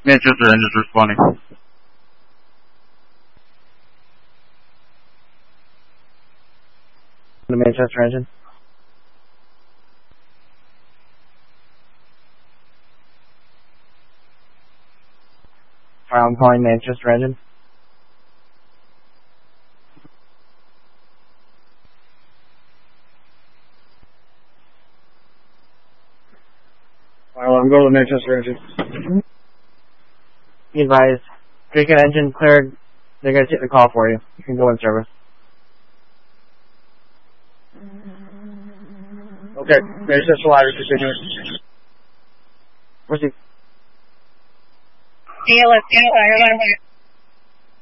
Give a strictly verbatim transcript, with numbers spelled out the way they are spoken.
Manchester engines responding. The Manchester engine. I'm calling Manchester engine. Alright, well, I'm going to the Manchester engine. Be advised, Draken engine cleared. They're going to take the call for you. You can go in service. Okay, Manchester Live is continuing. Where's he? Yeah, let's go.